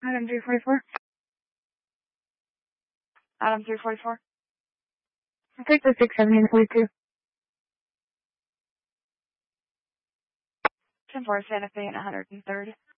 Item 344. Item 344. I'll take the 670 and 42. 10-4 Santa Fe and 103rd.